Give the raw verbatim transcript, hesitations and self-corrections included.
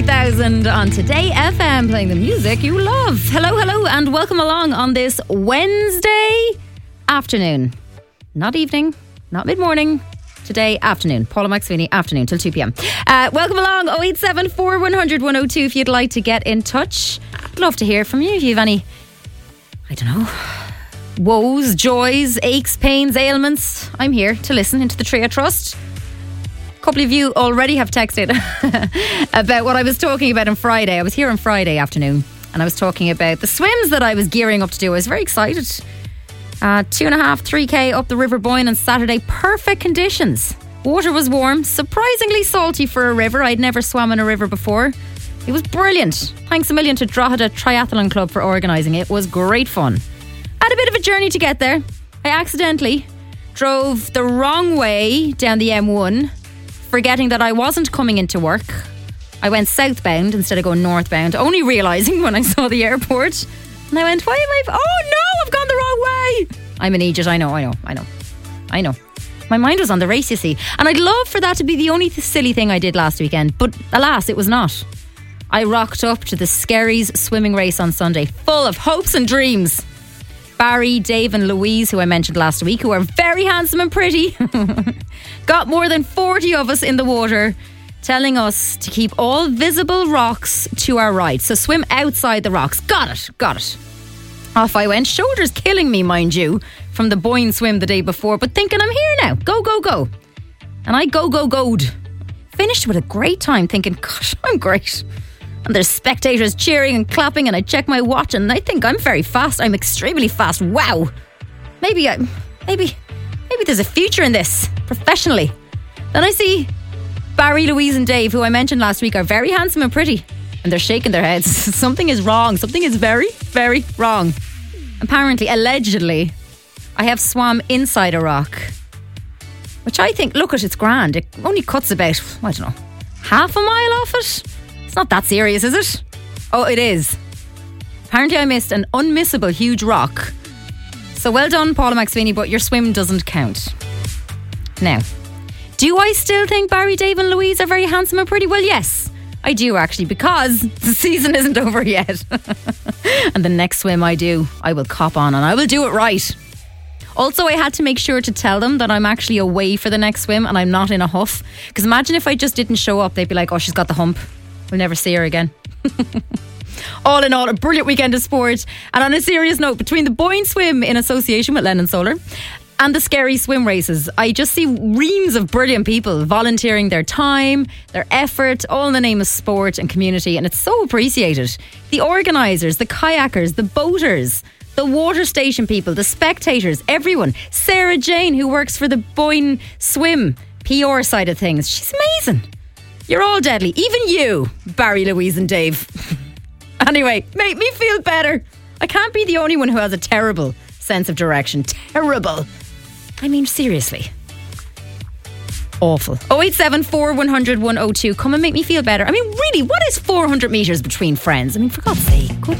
three thousand on Today F M, playing the music you love. Hello, hello, and welcome along on this Wednesday afternoon. Not evening, not mid-morning. Today afternoon. Paula McSweeney, afternoon till two p.m. Uh, welcome along. oh eight seven four, one hundred, one oh two if you'd like to get in touch. I'd love to hear from you if you have any, I don't know, woes, joys, aches, pains, ailments. I'm here to listen into the Tree I Trust. A couple of you already have texted about what I was talking about on Friday. I was here on Friday afternoon and I was talking about the swims that I was gearing up to do. I was very excited. Uh, two and a half, three K up the River Boyne on Saturday. Perfect conditions. Water was warm, surprisingly salty for a river. I'd never swam in a river before. It was brilliant. Thanks a million to Drogheda Triathlon Club for organising it. It was great fun. Had a bit of a journey to get there. I accidentally drove the wrong way down the M one, forgetting that I wasn't coming into work. I went southbound instead of going northbound, only realising when I saw the airport. And I went, why am I... Oh no, I've gone the wrong way. I'm an idiot, I know, I know, I know. I know. My mind was on the race, you see. And I'd love for that to be the only th- silly thing I did last weekend. But alas, it was not. I rocked up to the Skerries swimming race on Sunday, full of hopes and dreams. Barry, Dave and Louise, who I mentioned last week, who are very handsome and pretty, got more than forty of us in the water, telling us to keep all visible rocks to our right. So swim outside the rocks. Got it, got it. Off I went, shoulders killing me, mind you, from the Boyne swim the day before, but thinking I'm here now. Go, go, go. And I go, go, goed. Finished with a great time, thinking, gosh, I'm great. And there's spectators cheering and clapping, and I check my watch and I think I'm very fast. I'm extremely fast. Wow. Maybe I, maybe, maybe there's a future in this, professionally. Then I see Barry, Louise and Dave, who I mentioned last week, are very handsome and pretty. And they're shaking their heads. Something is wrong. Something is very, very wrong. Apparently, allegedly, I have swam inside a rock. Which I think, look at it's grand. It only cuts about, I don't know, half a mile off it. It's not that serious, is it? Oh, it is. Apparently I missed an unmissable huge rock. So well done, Paula McSweeney, but your swim doesn't count. Now, do I still think Barry, Dave and Louise are very handsome and pretty? Well, yes, I do actually, because the season isn't over yet. And the next swim I do, I will cop on and I will do it right. Also, I had to make sure to tell them that I'm actually away for the next swim and I'm not in a huff. Because imagine if I just didn't show up, they'd be like, oh, she's got the hump. We'll never see her again. All in all, a brilliant weekend of sport. And on a serious note, between the Boyne swim in association with Lennon Solar and the Skerries swim races, I just see reams of brilliant people volunteering their time, their effort, all in the name of sport and community, and it's so appreciated. The organisers, the kayakers, the boaters, the water station people, the spectators, everyone. Sarah Jane, who works for the Boyne swim P R side of things, she's amazing. You're all deadly, even you, Barry, Louise and Dave. Anyway, make me feel better. I can't be the only one who has a terrible sense of direction. Terrible. I mean, seriously. Awful. oh eight seven four, one hundred, one oh two. Come and make me feel better. I mean, really, what is four hundred metres between friends? I mean, for God's sake, goodness.